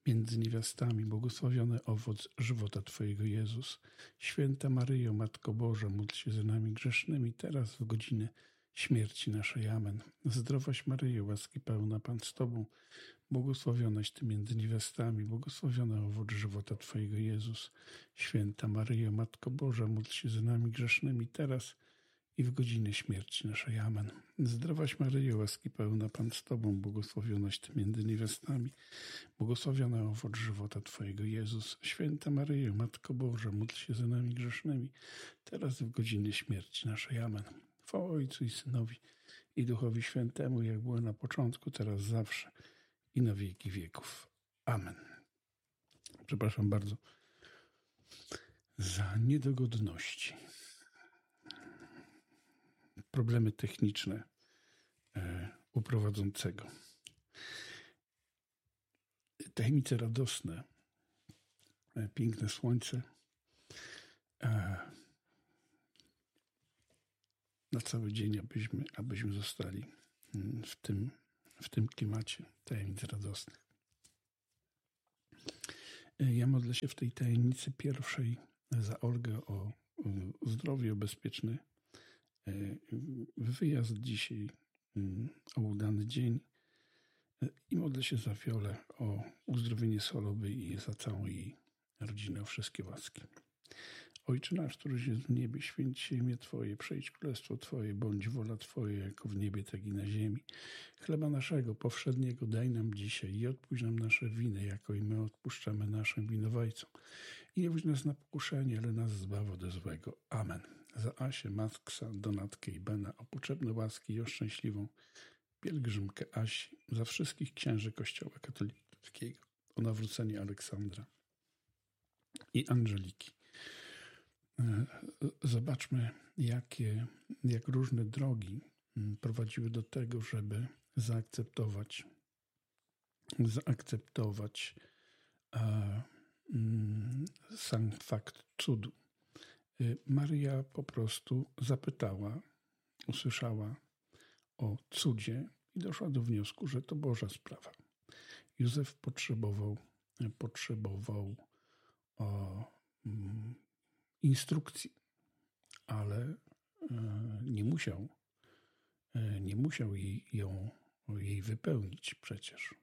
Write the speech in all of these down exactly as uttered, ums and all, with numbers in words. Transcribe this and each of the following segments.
między niewiastami, błogosławiony owoc żywota Twojego, Jezus. Święta Maryjo, Matko Boża, módl się za nami grzesznymi, teraz w godzinę śmierci naszej. Amen. Zdrowaś Maryjo, łaski pełna, Pan z Tobą, błogosławionaś Ty między niewiastami, błogosławiony owoc żywota Twojego, Jezus. Święta Maryjo, Matko Boża, módl się za nami grzesznymi, teraz i w godzinę śmierci naszej. Amen. Zdrowaś Maryjo, łaski pełna, Pan z Tobą, błogosławionaś Ty między niewiastami, błogosławiony owoc żywota Twojego, Jezus. Święta Maryjo, Matko Boża, módl się za nami grzesznymi, teraz i w godzinę śmierci naszej. Amen. Chwała Ojcu i Synowi i Duchowi Świętemu, jak było na początku, teraz, zawsze i na wieki wieków. Amen. Przepraszam bardzo za niedogodności. Problemy techniczne e, u prowadzącego. Tajemnice radosne, e, piękne słońce. E, na cały dzień, abyśmy, abyśmy zostali w tym, w tym klimacie tajemnic radosnych. E, ja modlę się w tej tajemnicy pierwszej za Olgę o, o zdrowie, o bezpieczny wyjazd dzisiaj, o udany dzień, i modlę się za Wiolę o uzdrowienie Solowy i za całą jej rodzinę, o wszystkie łaski. Ojcze nasz, któryś jest w niebie, święć się imię Twoje, przyjdź królestwo Twoje, bądź wola Twoja, jako w niebie, tak i na ziemi. Chleba naszego powszedniego daj nam dzisiaj i odpuść nam nasze winy, jako i my odpuszczamy naszym winowajcom. I nie wódź nas na pokuszenie, ale nas zbaw ode złego. Amen. Za Asię, Masksa, Donatkę i Bena, o potrzebne łaski i o szczęśliwą pielgrzymkę Asi, za wszystkich księży Kościoła katolickiego, o nawrócenie Aleksandra i Angeliki. Zobaczmy, jakie, jak różne drogi prowadziły do tego, żeby zaakceptować, zaakceptować a, mm, sam fakt cudu. Maryja po prostu zapytała, usłyszała o cudzie i doszła do wniosku, że to Boża sprawa. Józef potrzebował, potrzebował o, mm, instrukcji, ale nie musiał, nie musiał jej, ją, jej wypełnić przecież.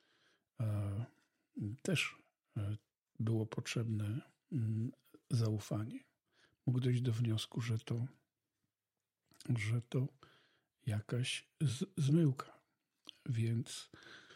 Też było potrzebne zaufanie. Mógł dojść do wniosku, że to, że to jakaś z, zmyłka. Więc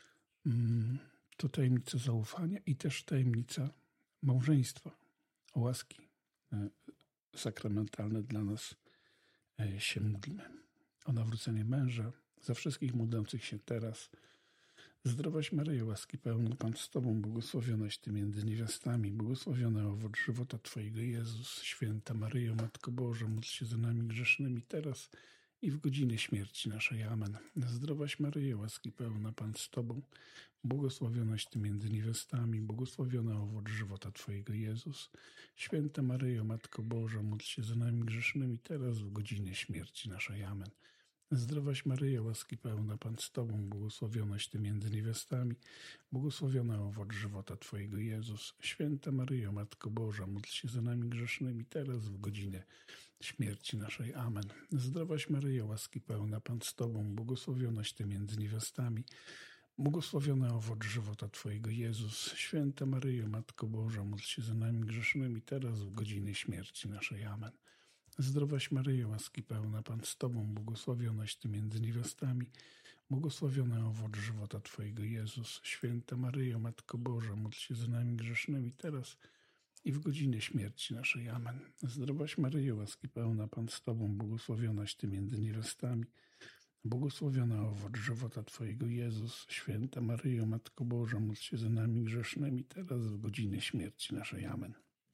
to tajemnica zaufania i też tajemnica małżeństwa, łaski sakramentalne dla nas się módlmy. O nawrócenie męża, za wszystkich módlących się teraz. Zdrowaś Maryjo, łaski pełna, Pan z Tobą, błogosławionaś Ty między niewiastami, błogosławiony owoc żywota Twojego, Jezus. Święta Maryjo, Matko Boża, módl się za nami grzesznymi, teraz i w godzinę śmierci naszej. Amen. Zdrowaś Maryjo, łaski pełna, Pan z Tobą, błogosławionaś Ty między niewiastami, błogosławiony owoc żywota Twojego, Jezus. Święta Maryjo, Matko Boża, módl się za nami grzesznymi, teraz w godzinę śmierci naszej. Amen. Zdrowaś Maryjo, łaski pełna, Pan z Tobą, błogosławionaś Ty między niewiastami, błogosławiony owoc żywota Twojego, Jezus. Święta Maryjo, Matko Boża, módl się za nami grzesznymi, teraz w godzinę śmierci naszej. Amen. Zdrowaś Maryjo, łaski pełna, Pan z Tobą, błogosławionaś Ty między niewiastami, błogosławiony owoc żywota Twojego, Jezus. Święta Maryjo, Matko Boża, módl się za nami grzesznymi, teraz w godzinę śmierci naszej. Amen. Zdrowaś Maryjo, łaski pełna, Pan z Tobą, błogosławionaś Ty między niewiastami, błogosławiony owoc żywota Twojego, Jezus. Święta Maryjo, Matko Boża, módl się za nami grzesznymi, teraz i w godzinę śmierci naszej. Amen. Zdrowaś Maryjo, łaski pełna, Pan z Tobą, błogosławionaś Ty między niewiastami, błogosławiony owoc żywota Twojego, Jezus. Święta Maryjo, Matko Boża, módl się za nami grzesznymi, teraz w godzinę śmierci naszej. Amen.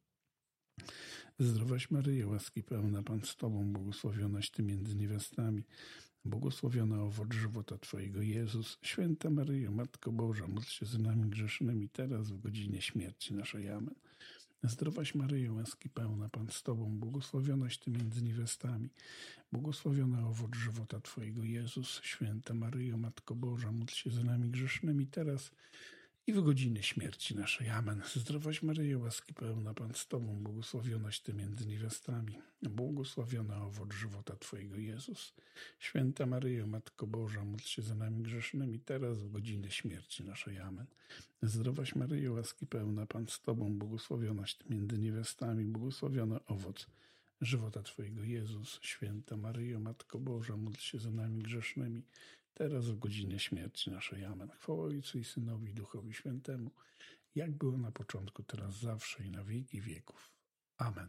Zdrowaś Maryjo, łaski pełna, Pan z Tobą, błogosławionaś Ty między niewiastami, błogosławiony owoc żywota Twojego, Jezus. Święta Maryjo, Matko Boża, módl się za nami grzesznymi, teraz w godzinie śmierci naszej. Amen. Zdrowaś Maryjo, łaski pełna, Pan z Tobą, błogosławionaś Ty między niewiastami, błogosławiony owoc żywota Twojego, Jezus. Święta Maryjo, Matko Boża, módl się za nami grzesznymi, teraz i w godzinę śmierci naszej. Amen. Zdrowaś Maryjo, łaski pełna, Pan z Tobą, błogosławionaś Ty między niewiastami, błogosławiony owoc żywota Twojego, Jezus. Święta Maryjo, Matko Boża, módl się za nami grzesznymi, teraz w godzinę śmierci naszej. Amen. Zdrowaś Maryjo, łaski pełna, Pan z Tobą, błogosławionaś Ty między niewiastami, błogosławiony owoc żywota Twojego, Jezus. Święta Maryjo, Matko Boża, módl się za nami grzesznymi, teraz w godzinę śmierci naszej. Amen. Chwała Ojcu i Synowi i Duchowi Świętemu, jak było na początku, teraz, zawsze i na wieki wieków. Amen.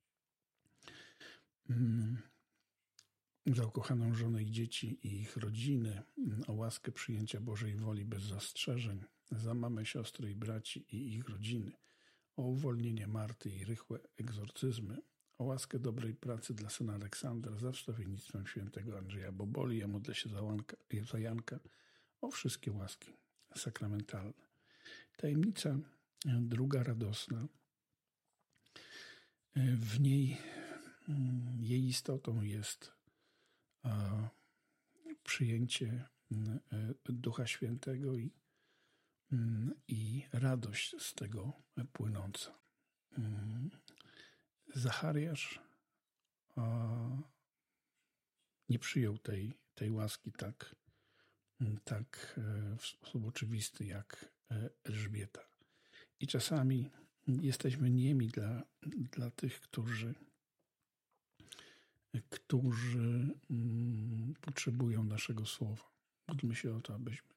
Za ukochaną żonę i dzieci i ich rodziny, o łaskę przyjęcia Bożej woli bez zastrzeżeń, za mamę, siostry i braci i ich rodziny, o uwolnienie Marty i rychłe egzorcyzmy, o łaskę dobrej pracy dla syna Aleksandra, za wstawiennictwem świętego Andrzeja Boboli. Ja modlę się za, Łanka, za Janka, o wszystkie łaski sakramentalne. Tajemnica druga radosna. W niej jej istotą jest przyjęcie Ducha Świętego i, i radość z tego płynąca. Zachariasz nie przyjął tej, tej łaski tak, tak w sposób oczywisty jak Elżbieta. I czasami jesteśmy niemi dla, dla tych, którzy, którzy potrzebują naszego słowa. Módlmy się o to, abyśmy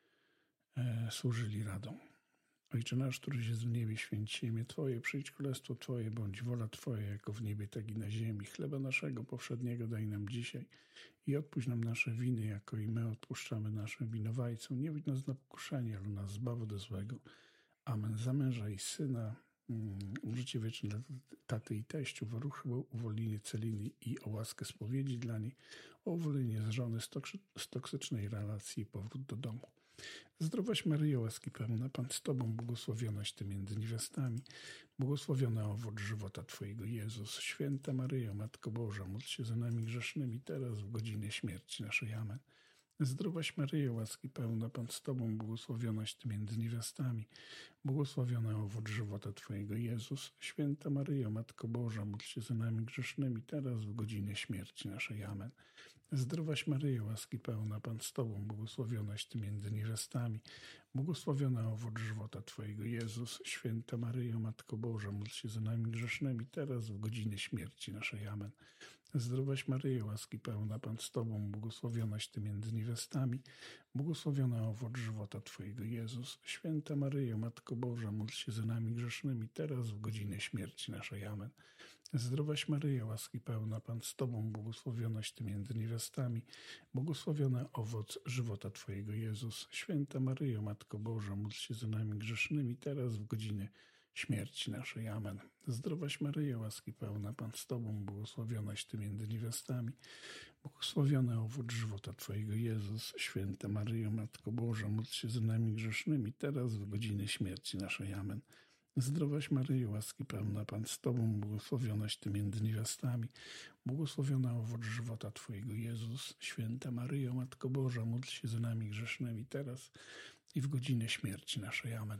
służyli radą. Ojcze nasz, któryś jest w niebie, święć się imię Twoje, przyjdź królestwo Twoje, bądź wola Twoja, jako w niebie, tak i na ziemi. Chleba naszego powszedniego daj nam dzisiaj i odpuść nam nasze winy, jako i my odpuszczamy naszym winowajcom. Nie widź nas na pokuszenie, ale nas zbaw ode złego. Amen. Za męża i syna, um, życie wieczne dla taty i teściów, o ruch, uwolnienie Celiny i o łaskę spowiedzi dla niej, o uwolnienie z żony z, toksy, z toksycznej relacji i powrót do domu. Zdrowaś Maryjo, łaski pełna, Pan z Tobą, błogosławionaś Ty między niewiastami, błogosławiony owoc żywota Twojego, Jezus. Święta Maryjo, Matko Boża, módl się za nami grzesznymi, teraz w godzinę śmierci naszej. Amen. Zdrowaś Maryjo, łaski pełna, Pan z Tobą, błogosławionaś Ty między niewiastami, błogosławiony owoc żywota Twojego, Jezus. Święta Maryjo, Matko Boża, módl się za nami grzesznymi, teraz w godzinę śmierci naszej. Amen. Zdrowaś Maryjo, łaski pełna, Pan z Tobą, błogosławionaś Ty między niewiastami, błogosławiony owoc żywota Twojego, Jezus. Święta Maryjo, Matko Boża, módl się za nami grzesznymi, teraz w godzinę śmierci naszej. Amen. Zdrowaś Maryjo, łaski pełna, Pan z Tobą, błogosławionaś Ty między niewiastami, błogosławiony owoc żywota Twojego, Jezus. Święta Maryjo, Matko Boża, módl się za nami grzesznymi, teraz w godzinę śmierci naszej. Amen. Zdrowaś Maryjo, łaski pełna, Pan z Tobą, błogosławionaś Ty między niewiastami, błogosławiony owoc żywota Twojego, Jezus. Święta Maryjo, Matko Boża, módl się za nami grzesznymi, teraz w godzinę śmierci naszej. Amen. Zdrowaś Maryjo, łaski pełna, Pan z Tobą, błogosławionaś Ty między niewiastami, błogosławiony owoc żywota Twojego, Jezus. Święta Maryjo, Matko Boża, módl się za nami grzesznymi, teraz w godzinę śmierci naszej. Amen. Zdrowaś Maryjo, łaski pełna, Pan z Tobą, błogosławionaś Ty między niewiastami, błogosławiony owoc żywota Twojego, Jezus. Święta Maryjo, Matko Boża, módl się za nami grzesznymi, teraz i w godzinę śmierci naszej. Amen.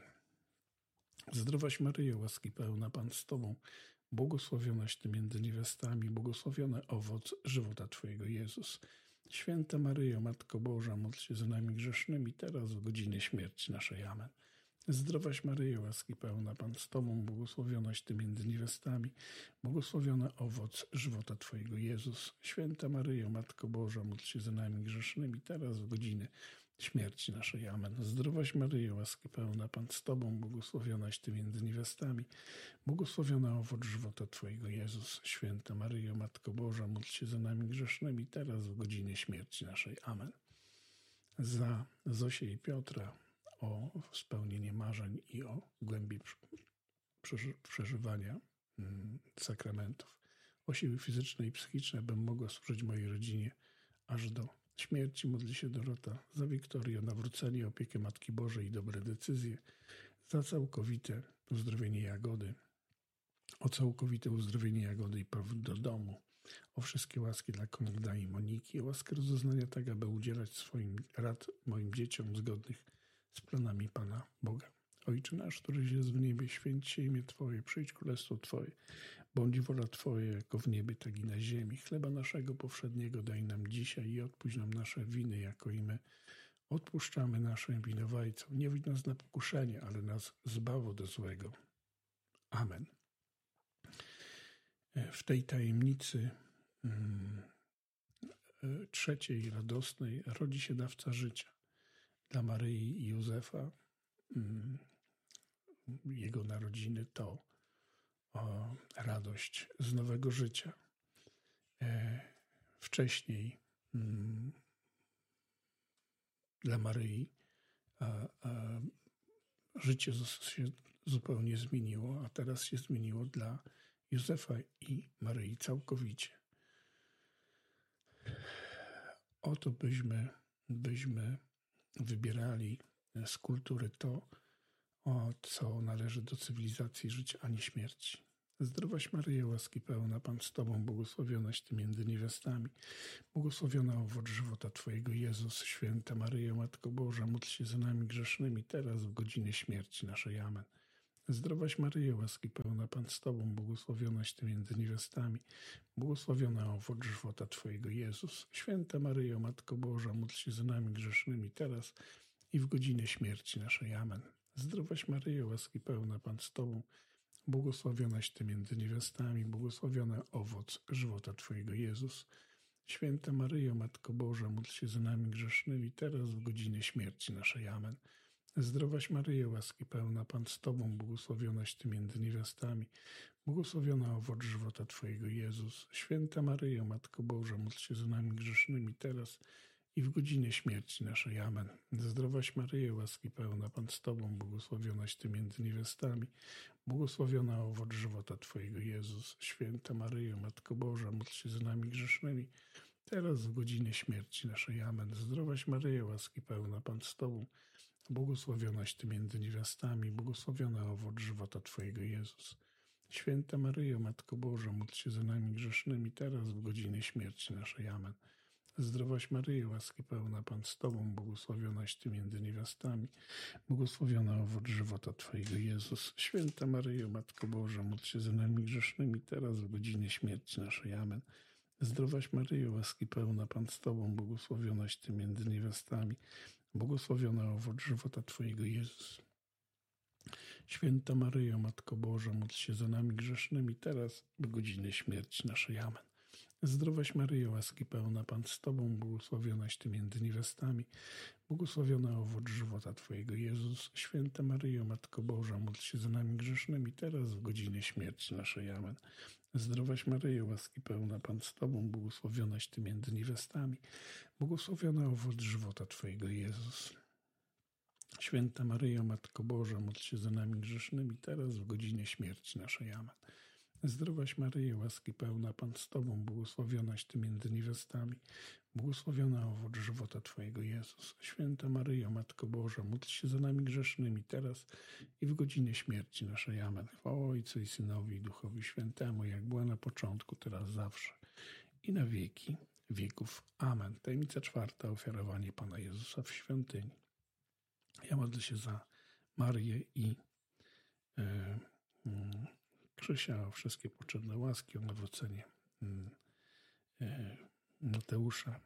Zdrowaś Maryjo, łaski pełna, Pan z Tobą, błogosławionaś Ty między niewiastami, błogosławiony owoc żywota Twojego, Jezus. Święta Maryjo, Matko Boża, módl się za nami grzesznymi, teraz w godzinę śmierci naszej. Amen. Zdrowaś Maryjo, łaski pełna, Pan z Tobą, błogosławionaś Ty między niewiastami, błogosławiony owoc żywota Twojego, Jezus. Święta Maryjo, Matko Boża, módl się za nami grzesznymi, teraz w godzinę śmierci naszej. Amen. Zdrowaś Maryjo, łaski pełna, Pan z Tobą, błogosławionaś Ty między niewiastami, błogosławiony owoc żywota Twojego, Jezus. Święta Maryjo, Matko Boża, módl się za nami grzesznymi, teraz w godzinę śmierci naszej. Amen. Za Zosię i Piotra, o spełnienie marzeń i o głębi przeżywania sakramentów, o siły fizyczne i psychiczne, bym mogła służyć mojej rodzinie aż do śmierci. Modli się Dorota za Wiktorię, o nawrócenie, opiekę Matki Bożej i dobre decyzje, za całkowite uzdrowienie Jagody, o całkowite uzdrowienie Jagody i powrót do domu, o wszystkie łaski dla Konrada i Moniki, o łaskę rozeznania tak, aby udzielać swoim rad moim dzieciom zgodnych z planami Pana Boga. Ojcze nasz, któryś jest w niebie, święć się imię Twoje, przyjdź królestwo Twoje. Bądź wola Twoja, jako w niebie, tak i na ziemi. Chleba naszego powszedniego daj nam dzisiaj i odpuść nam nasze winy, jako i my odpuszczamy naszym winowajcom. Nie wódź nas na pokuszenie, ale nas zbaw od złego. Amen. W tej tajemnicy hmm, trzeciej, radosnej, rodzi się dawca życia. Dla Maryi i Józefa hmm, jego narodziny to o, radość z nowego życia. E, wcześniej hmm, dla Maryi a, a życie się zupełnie zmieniło, a teraz się zmieniło dla Józefa i Maryi całkowicie. Oto byśmy, byśmy wybierali z kultury to, o co należy do cywilizacji życia ani śmierci. Zdrowaś Maryjo, łaski pełna, Pan z Tobą, błogosławionaś Ty między niewiastami, błogosławiona owoc żywota Twojego, Jezus. Święta Maryjo, Matko Boża, módl się za nami grzesznymi, teraz w godzinie śmierci naszej. Amen. Zdrowaś Maryjo, łaski pełna, Pan z Tobą, błogosławionaś Ty między niewiastami, błogosławiona owoc żywota Twojego, Jezus. Święta Maryjo, Matko Boża, módl się za nami grzesznymi, teraz i w godzinie śmierci naszej. Amen. Zdrowaś Maryjo, łaski pełna, Pan z Tobą, błogosławionaś Ty między niewiastami, błogosławiony owoc żywota Twojego, Jezus. Święta Maryjo, Matko Boża, módl się za nami grzesznymi, teraz w godzinie śmierci naszej. Amen. Zdrowaś Maryjo, łaski pełna, Pan z Tobą, błogosławionaś Ty między niewiastami, błogosławiona owoc żywota Twojego, Jezus. Święta Maryjo, Matko Boża, módl się za nami grzesznymi, teraz i w godzinie śmierci naszej. Amen. Zdrowaś Maryjo, łaski pełna, Pan z Tobą, błogosławionaś Ty między niewiastami, błogosławiona owoc żywota Twojego, Jezus. Święta Maryjo, Matko Boża, módl się za nami grzesznymi, teraz w godzinie śmierci naszej. Amen. Zdrowaś Maryjo, łaski pełna, Pan z Tobą, błogosławionaś Ty między niewiastami, błogosławiona owoc żywota Twojego, Jezus. Święta Maryjo, Matko Boża, módl się za nami grzesznymi, teraz w godzinie śmierci naszej. Amen. Zdrowaś Maryjo, łaski pełna, Pan z Tobą, błogosławionaś Ty między niewiastami, błogosławiona owoc żywota Twojego, Jezus. Święta Maryjo, Matko Boża, módl się za nami grzesznymi, teraz w godzinie śmierci naszej. Amen. Zdrowaś Maryjo, łaski pełna, Pan z Tobą, błogosławionaś Ty między niewiastami, błogosławiona owoc żywota Twojego, Jezus. Święta Maryjo, Matko Boża, módl się za nami grzesznymi, teraz w godzinie śmierci naszej. Amen. Zdrowaś Maryjo, łaski pełna, Pan z Tobą, błogosławionaś Ty między niewiastami, błogosławiona owoc żywota Twojego, Jezus. Święta Maryjo, Matko Boża, módl się za nami grzesznymi, teraz w godzinie śmierci naszej. Amen. Zdrowaś Maryjo, łaski pełna, Pan z Tobą, błogosławionaś Ty między niewiastami, błogosławiona owoc żywota Twojego, Jezus. Święta Maryjo, Matko Boża, módl się za nami grzesznymi, teraz w godzinie śmierci naszej. Amen. Zdrowaś Maryjo, łaski pełna, Pan z Tobą, błogosławionaś Ty między niewiastami, błogosławiona owoc żywota Twojego, Jezus. Święta Maryjo, Matko Boża, módl się za nami grzesznymi, teraz i w godzinie śmierci naszej. Amen. Chwała Ojcu i Synowi i Duchowi Świętemu, jak była na początku, teraz zawsze i na wieki wieków. Amen. Tajemnica czwarta, ofiarowanie Pana Jezusa w świątyni. Ja modlę się za Marię i e, mm, Krzysia o wszystkie potrzebne łaski, o nawrócenie Mateusza,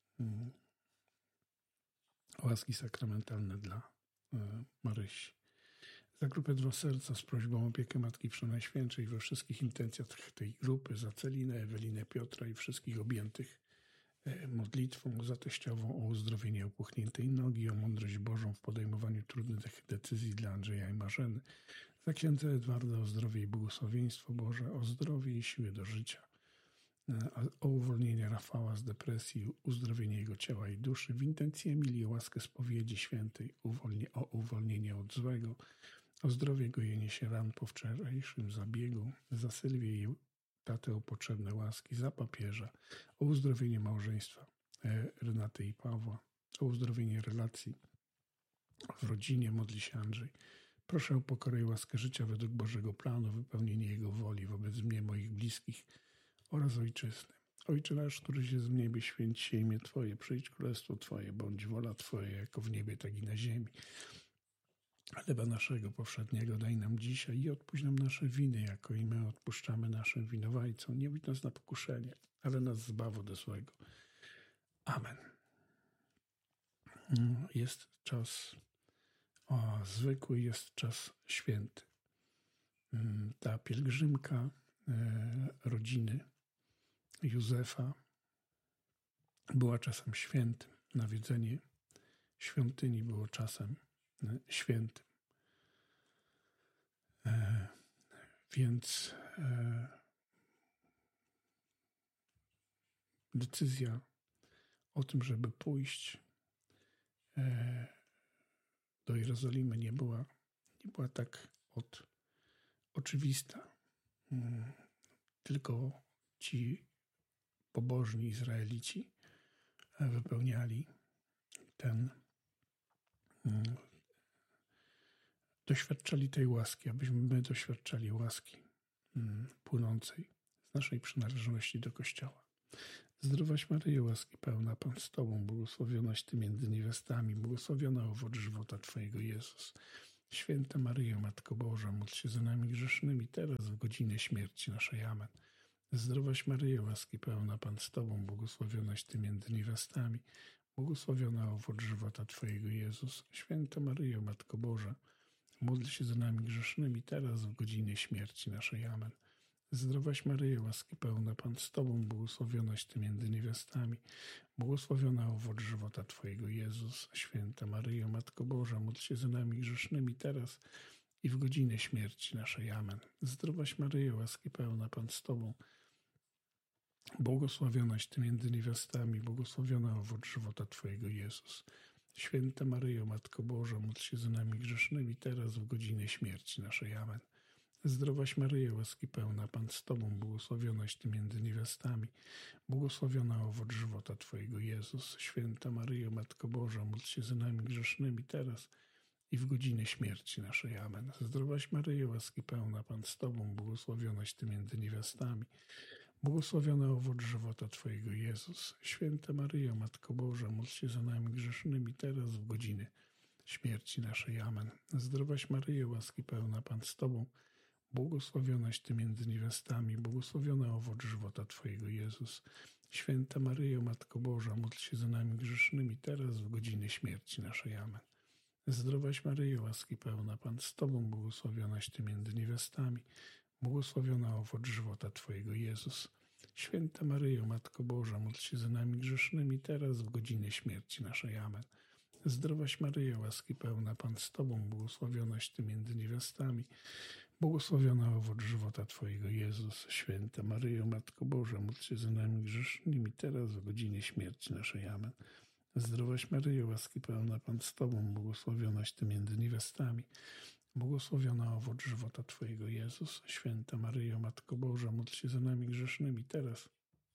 łaski sakramentalne dla Marysi. Za grupę Dwa Serca z prośbą o opiekę Matki Przenajświętszej we wszystkich intencjach tej grupy, za Celinę, Ewelinę, Piotra i wszystkich objętych modlitwą, za teściową o uzdrowienie opuchniętej nogi, o mądrość Bożą w podejmowaniu trudnych decyzji dla Andrzeja i Marzeny, za księdza Edwarda o zdrowie i błogosławieństwo Boże, o zdrowie i siłę do życia, o uwolnienie Rafała z depresji, uzdrowienie jego ciała i duszy, w intencji Emilii o łaskę spowiedzi świętej, uwolnie, o uwolnienie od złego, o zdrowie gojenie się ran po wczorajszym zabiegu, za Sylwię i tatę o potrzebne łaski, za papieża, o uzdrowienie małżeństwa Renaty i Pawła, o uzdrowienie relacji w rodzinie, modli się Andrzej. Proszę o pokorę i łaskę życia według Bożego planu, wypełnienie Jego woli wobec mnie, moich bliskich oraz Ojczyzny. Ojcze nasz, któryś jest w niebie, święć się imię Twoje, przyjdź królestwo Twoje, bądź wola Twoja, jako w niebie, tak i na ziemi. Chleba naszego powszedniego daj nam dzisiaj i odpuść nam nasze winy, jako i my odpuszczamy naszym winowajcom. Nie wódź nas na pokuszenie, ale nas zbaw ode złego. Amen. Jest czas o, zwykły, jest czas święty. Ta pielgrzymka e, rodziny Józefa była czasem świętym. Nawiedzenie świątyni było czasem e, świętym. E, więc e, decyzja o tym, żeby pójść e, do Jerozolimy nie była, nie była tak od, oczywista. Mm, tylko ci pobożni Izraelici wypełniali ten, mm, doświadczali tej łaski, abyśmy my doświadczali łaski mm, płynącej z naszej przynależności do Kościoła. Zdrowaś Maryjo, łaski pełna, Pan z Tobą, błogosławionaś Ty między niewiastami, błogosławiona owoc żywota Twojego, Jezus. Święta Maryjo, Matko Boża, módl się za nami grzesznymi, teraz w godzinę śmierci naszej. Amen. Zdrowaś Maryjo, łaski pełna, Pan z Tobą, błogosławionaś Ty między niewiastami, błogosławiona owoc żywota Twojego, Jezus. Święta Maryjo, Matko Boża, módl się za nami grzesznymi, teraz w godzinę śmierci naszej. Amen. Zdrowaś Maryjo, łaski pełna, Pan z Tobą, błogosławionaś Ty między niewiastami, błogosławiona owoc żywota Twojego, Jezus. Święta Maryjo, Matko Boża, módl się za nami grzesznymi, teraz i w godzinę śmierci naszej. Amen. Zdrowaś Maryjo, łaski pełna, Pan z Tobą, błogosławionaś Ty między niewiastami, błogosławiona owoc żywota Twojego, Jezus. Święta Maryjo, Matko Boża, módl się za nami grzesznymi, teraz w godzinę śmierci naszej. Amen. Zdrowaś Maryjo, łaski pełna, Pan z Tobą, błogosławionaś Ty między niewiastami, błogosławiona owoc żywota Twojego, Jezus. Święta Maryjo, Matko Boża, módl się za nami grzesznymi, teraz i w godzinę śmierci naszej. Amen. Zdrowaś Maryjo, łaski pełna, Pan z Tobą, błogosławionaś Ty między niewiastami, błogosławiona owoc żywota Twojego, Jezus. Święta Maryjo, Matko Boża, módl się za nami grzesznymi, teraz w godzinę śmierci naszej. Amen. Zdrowaś Maryjo, łaski pełna, Pan z Tobą, błogosławionaś Ty między niewiastami, błogosławiona owoc żywota Twojego, Jezus. Święta Maryjo, Matko Boża, módl się za nami grzesznymi, teraz w godzinę śmierci naszej. Amen. Zdrowaś Maryjo, łaski pełna, Pan z Tobą, błogosławionaś Ty między niewiastami, błogosławiona owoc żywota Twojego, Jezus. Święta Maryjo, Matko Boża, módl się za nami grzesznymi, teraz w godzinę śmierci naszej. Amen. Zdrowaś Maryjo, łaski pełna, Pan z Tobą, błogosławionaś Ty między niewiastami, błogosławiona owoc żywota Twojego, Jezus. Święta Maryjo, Matko Boża, módl się za nami grzesznymi, teraz w godzinie śmierci naszej. Amen. Zdrowaś Maryjo, łaski pełna, Pan z Tobą, błogosławionaś Ty między niewiastami, błogosławiona owoc żywota Twojego, Jezus. Święta Maryjo, Matko Boża, módl się za nami grzesznymi, teraz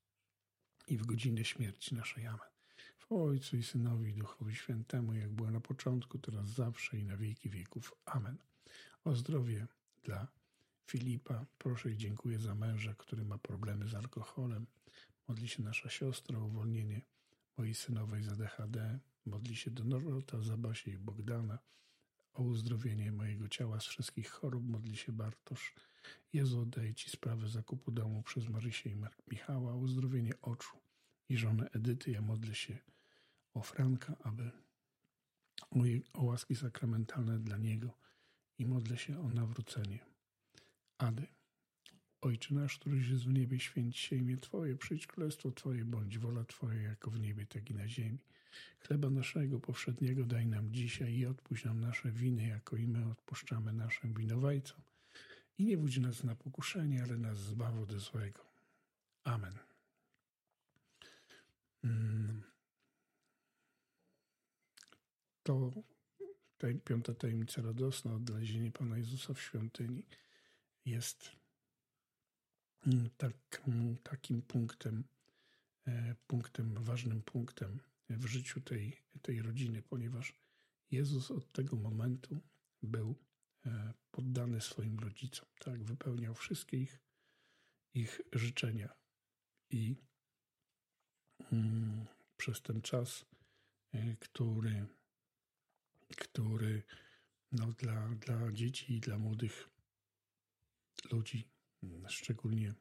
i w godzinę śmierci naszej. Amen. W Ojcu i Synowi i Duchowi Świętemu, jak było na początku, teraz zawsze i na wieki wieków. Amen. O zdrowie dla Filipa. Proszę i dziękuję za męża, który ma problemy z alkoholem. Modli się nasza siostra o uwolnienie mojej synowej z A D H D. Modli się do Norota, Zabasie i Bogdana o uzdrowienie mojego ciała z wszystkich chorób. Modli się Bartosz. Jezu, oddaję Ci sprawę zakupu domu przez Marysię i Michała, o uzdrowienie oczu i żonę Edyty. Ja modlę się o Franka, aby o, jej, o łaski sakramentalne dla niego i modlę się o nawrócenie Ady. Ojcze nasz, któryś jest w niebie, święć się imię Twoje, przyjdź królestwo Twoje, bądź wola Twoja, jako w niebie, tak i na ziemi. Chleba naszego powszedniego daj nam dzisiaj i odpuść nam nasze winy, jako i my odpuszczamy naszym winowajcom. I nie wódź nas na pokuszenie, ale nas zbaw ode złego. Amen. To taj, piąta tajemnica radosna, odnalezienie Pana Jezusa w świątyni, jest tak, takim punktem, punktem, ważnym punktem w życiu tej, tej rodziny, ponieważ Jezus od tego momentu był poddany swoim rodzicom, tak, wypełniał wszystkie ich, ich życzenia i mm, przez ten czas, który, który no, dla, dla dzieci i dla młodych ludzi, szczególnie,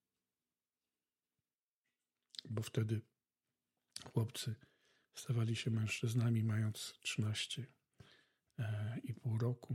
bo wtedy chłopcy stawali się mężczyznami, mając trzynaście i pół roku.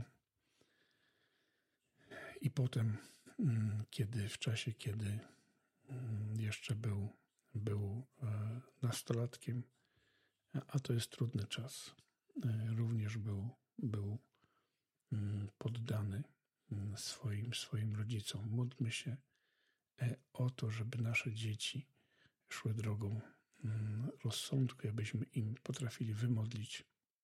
I potem, kiedy w czasie, kiedy jeszcze był, był nastolatkiem, a to jest trudny czas, również był, był poddany swoim, swoim rodzicom. Módlmy się o to, żeby nasze dzieci szły drogą rozsądku, abyśmy im potrafili wymodlić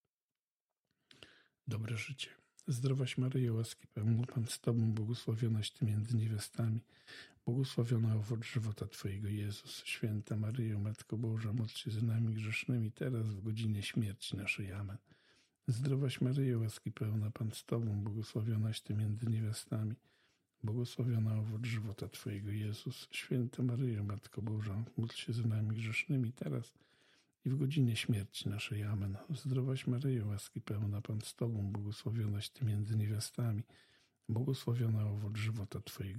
dobre życie. Zdrowaś Maryjo, łaski pełna, Pan z Tobą, błogosławionaś Ty między niewiastami, błogosławiona owoc żywota Twojego, Jezus. Święta Maryjo, Matko Boża, módl się za nami grzesznymi, teraz w godzinie śmierci naszej. Amen. Zdrowaś Maryjo, łaski pełna, Pan z Tobą, błogosławionaś Ty między niewiastami, błogosławiona owoc żywota Twojego, Jezus. Święta Maryjo, Matko Boża, módl się za nami grzesznymi, teraz i w godzinie śmierci naszej. Amen. Zdrowaś Maryjo, łaski pełna, Pan z Tobą, błogosławionaś Ty między niewiastami, błogosławiona owoc żywota Twojego,